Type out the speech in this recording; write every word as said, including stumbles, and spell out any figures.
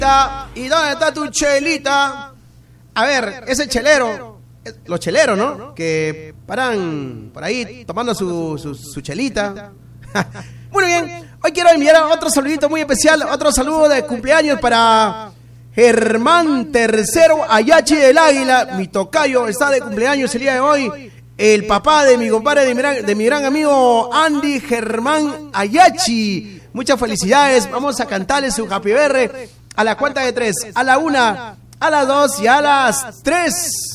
¿Y dónde está tu chelita? A ver, ese chelero, los cheleros, ¿no? Que paran por ahí tomando su, su, su chelita. Muy bien, hoy quiero enviar otro saludito muy especial, otro saludo de cumpleaños para Germán Tercero Ayachi del Águila, mi tocayo, está de cumpleaños el día de hoy. El papá de mi compadre, de mi gran, de mi gran amigo Andy Germán Ayachi. Muchas felicidades, vamos a cantarle su Happy Birthday a la cuenta de tres, a la una, a las dos y a las tres.